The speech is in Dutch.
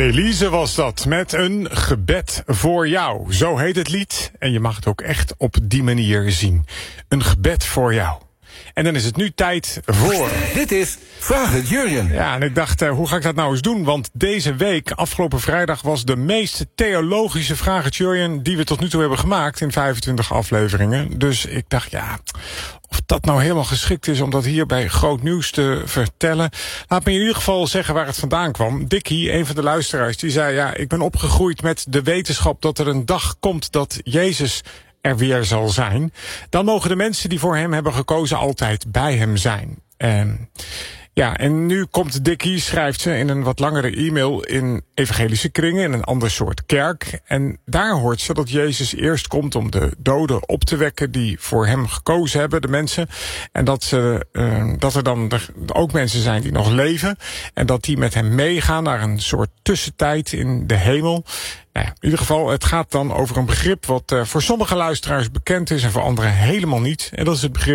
Elise was dat, met een gebed voor jou. Zo heet het lied en je mag het ook echt op die manier zien. Een gebed voor jou. En dan is het nu tijd voor... Dit is Vraag het Jurjen. Ja, en ik dacht, hoe ga ik dat nou eens doen? Want deze week, afgelopen vrijdag, was de meest theologische Vraag het Jurjen die we tot nu toe hebben gemaakt in 25 afleveringen. Dus ik dacht, ja, of dat nou helemaal geschikt is om dat hier bij Groot Nieuws te vertellen. Laat me in ieder geval zeggen waar het vandaan kwam. Dikkie, een van de luisteraars, die zei, ja, ik ben opgegroeid met de wetenschap dat er een dag komt dat Jezus er weer zal zijn. Dan mogen de mensen die voor hem hebben gekozen altijd bij hem zijn. Ja, en nu komt Dikkie, schrijft ze in een wat langere e-mail, in evangelische kringen, in een ander soort kerk. En daar hoort ze dat Jezus eerst komt om de doden op te wekken die voor hem gekozen hebben, de mensen. En dat er dan ook mensen zijn die nog leven. En dat die met hem meegaan naar een soort tussentijd in de hemel. Nou ja, in ieder geval, het gaat dan over een begrip wat voor sommige luisteraars bekend is en voor anderen helemaal niet. En dat is het begrip